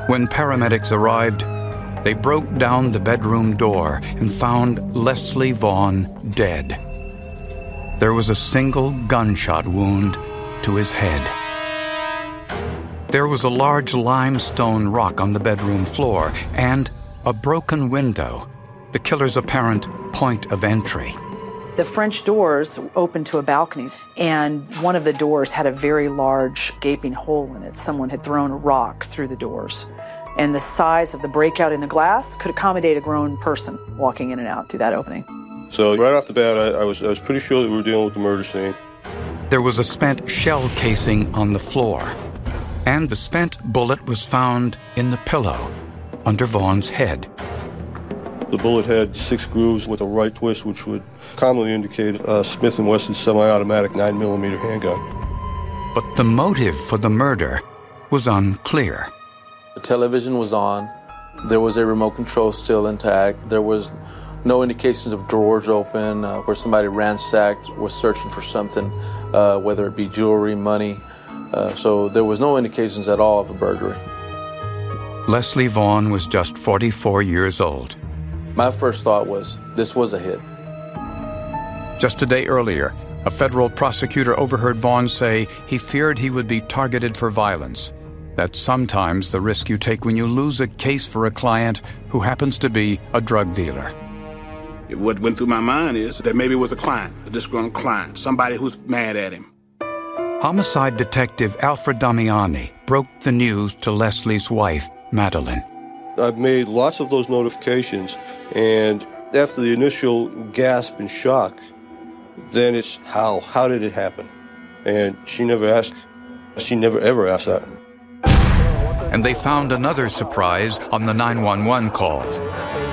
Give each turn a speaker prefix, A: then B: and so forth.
A: When paramedics arrived, they broke down the bedroom door and found Leslie Vaughn dead. There was a single gunshot wound to his head. There was a large limestone rock on the bedroom floor and a broken window, the killer's apparent point of entry.
B: The French doors opened to a balcony, and one of the doors had a very large gaping hole in it. Someone had thrown a rock through the doors. And the size of the breakout in the glass could accommodate a grown person walking in and out through that opening.
C: So right off the bat, I was pretty sure that we were dealing with the murder scene.
A: There was a spent shell casing on the floor, and the spent bullet was found in the pillow under Vaughn's head.
C: The bullet had 6 grooves with a right twist, which would commonly indicate a Smith & Wesson semi-automatic 9mm handgun.
A: But the motive for the murder was unclear.
D: The television was on. There was a remote control still intact. There was no indications of drawers open where somebody ransacked, was searching for something, whether it be jewelry, money. So there was no indications at all of a burglary.
A: Leslie Vaughn was just 44 years old.
D: My first thought was, this was a hit.
A: Just a day earlier, a federal prosecutor overheard Vaughn say he feared he would be targeted for violence. That's sometimes the risk you take when you lose a case for a client who happens to be a drug dealer.
E: What went through my mind is that maybe it was a client, a disgruntled client, somebody who's mad at him.
A: Homicide detective Alfred Damiani broke the news to Leslie's wife, Madeline.
C: I've made lots of those notifications, and after the initial gasp and shock, then it's how? How did it happen? And she never ever asked that.
A: And they found another surprise on the 911 call.